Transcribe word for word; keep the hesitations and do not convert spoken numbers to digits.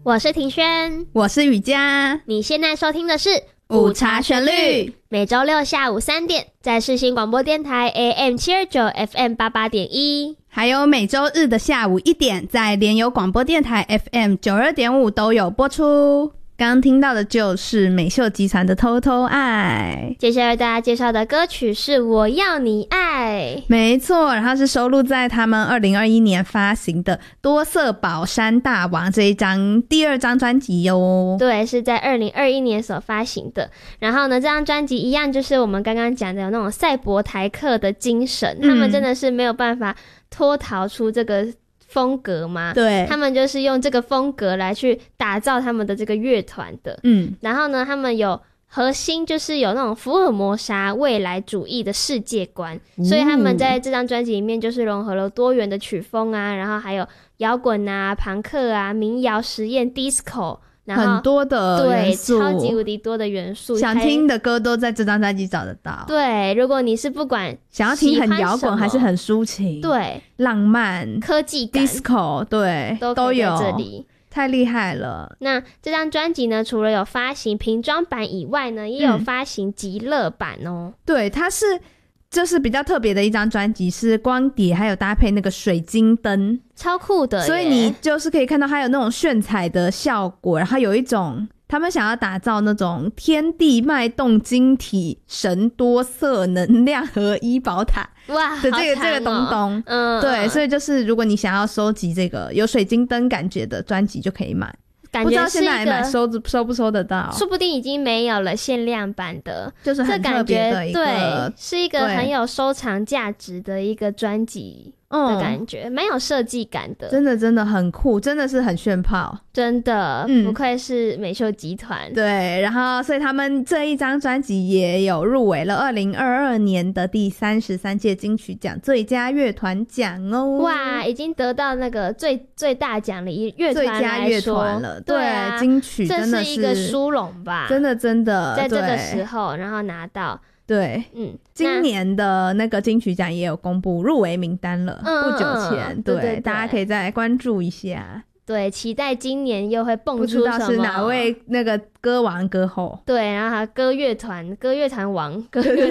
我是庭轩， 我是雨佳。 你现在收听的是午茶旋律， 每周六下午三点在世新广播电台 A M 七二九 F M 八八点一， 还有每周日的下午一点在联友广播电台 F M 九二点五都有播出。刚刚听到的就是美秀集团的偷偷爱， 接下来大家介绍的歌曲是我要你爱， 没错，然后是收录在他们二零二一年发行的多色宝山大王这一张第二张专辑哟。 对，是在二零二一年所发行的。然后呢，这张专辑一样就是我们刚刚讲的有那种赛博台客的精神、嗯、他们真的是没有办法脱逃出这个风格吗？ 对， 他们就是用这个风格来去打造他们的这个乐团的。嗯，然后呢，他们有核心就是有那种福尔摩沙未来主义的世界观、哦、所以他们在这张专辑里面就是融合了多元的曲风啊，然后还有摇滚啊、朋克啊、民谣实验、disco，然后很多的元素， 对，超级无敌多的元素， 想听的歌都在这张专辑找得到。 对，如果你是不管想要听很摇滚还是很抒情， 对， 浪漫、 科技感、 disco， 对， 都可以在这里， 太厉害了。 那这张专辑呢，除了有发行瓶装版以外呢，也有发行极乐版哦、嗯、 对，它是就是比较特别的一张专辑，是光碟还有搭配那个水晶灯， 超酷的耶， 所以你就是可以看到它有那种炫彩的效果，然后有一种他们想要打造那种天地脉动晶体神多色能量合一宝塔哇的这个、 哦、 这个东东，嗯，对，所以就是如果你想要收集这个有水晶灯感觉的专辑就可以买。 感觉是一个不知道现在买收收不收得到， 说不定已经没有了限量版的， 就是很特别的一个， 对，是一个很有收藏价值的一个专辑的感觉，蛮、嗯、有设计感的， 真的真的很酷，真的是很炫炮， 真的、嗯、不愧是美秀集团。 对，然后所以他们这一张专辑也有入围了二零二二年的第三十三届金曲奖最佳乐团奖哦。 哇，已经得到那个最最大奖的乐团来说， 最佳乐团了。 对啊， 金曲真的是这是一个殊荣吧， 真的真的在这个时候然后拿到。 对，嗯，今年的那个金曲奖也有公布入围名单了，嗯、不久前，嗯、对, 对, 对, 对，大家可以再来关注一下。 对，期待今年又会蹦出什么， 不知道是哪位那个歌王歌后。 对，然后还有歌乐团歌乐团王歌乐